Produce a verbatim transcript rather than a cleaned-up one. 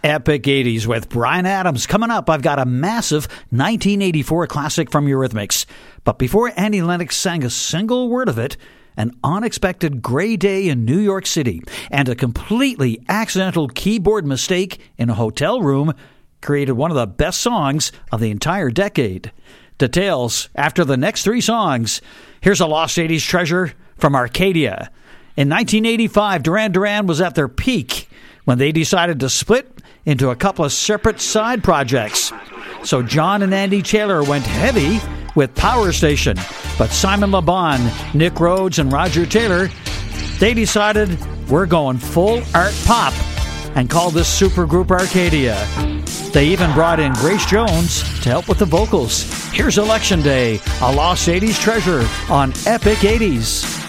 Epic eighties with Bryan Adams. Coming up, I've got a massive nineteen eighty-four classic from Eurythmics. But before Annie Lennox sang a single word of it, an unexpected gray day in New York City and a completely accidental keyboard mistake in a hotel room created one of the best songs of the entire decade. Details after the next three songs. Here's a lost eighties treasure from Arcadia. In nineteen eighty-five, Duran Duran was at their peak when they decided to split into a couple of separate side projects. So John and Andy Taylor went heavy with Power Station, but Simon Le Bon, Nick Rhodes, and Roger Taylor, they decided we're going full art pop and called this supergroup Arcadia. They even brought in Grace Jones to help with the vocals. Here's Election Day, a lost eighties treasure on Epic eighties.